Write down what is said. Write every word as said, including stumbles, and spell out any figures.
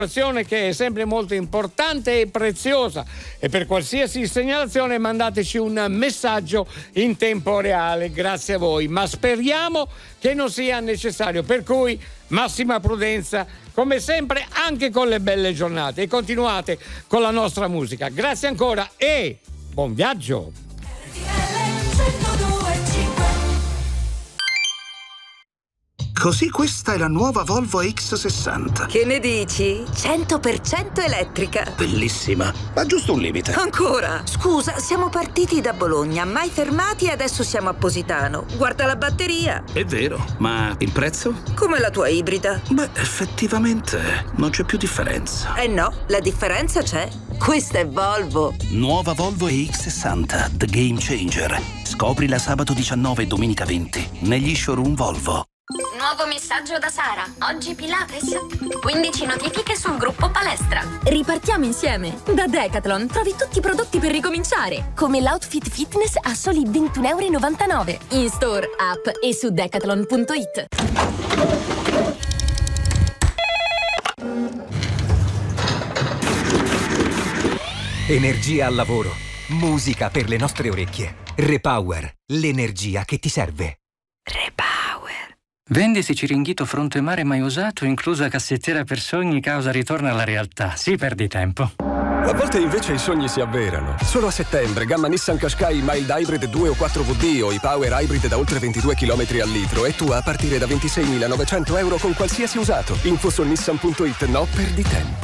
che è sempre molto importante e preziosa, e per qualsiasi segnalazione mandateci un messaggio in tempo reale, grazie a voi, ma speriamo che non sia necessario, per cui massima prudenza come sempre anche con le belle giornate, e continuate con la nostra musica. Grazie ancora e buon viaggio. Così questa è la nuova Volvo X sessanta. Che ne dici? cento per cento elettrica. Bellissima, ma giusto un limite. Ancora? Scusa, siamo partiti da Bologna, mai fermati e adesso siamo a Positano. Guarda la batteria. È vero, ma il prezzo? Come la tua ibrida. Beh, effettivamente non c'è più differenza. Eh no, la differenza c'è. Questa è Volvo. Nuova Volvo E X sessanta, The Game Changer. Scoprila sabato diciannove e domenica venti negli showroom Volvo. Nuovo messaggio da Sara. Oggi Pilates. quindici notifiche sul gruppo palestra. Ripartiamo insieme. Da Decathlon trovi tutti i prodotti per ricominciare, come l'outfit fitness a soli ventuno e novantanove euro. In store, app e su decathlon punto it. Energia al lavoro. Musica per le nostre orecchie. Repower. L'energia che ti serve. Repower. Vendisi Ciringhito fronte mare mai usato, inclusa cassettiera per sogni, causa ritorno alla realtà. Sì, perdi tempo. A volte invece i sogni si avverano. Solo a settembre, gamma Nissan Qashqai Mild Hybrid due o quattro V D o i Power Hybrid da oltre ventidue chilometri al litro e tu a partire da ventiseimilanovecento euro con qualsiasi usato. Info su nissan punto it. No, perdi tempo.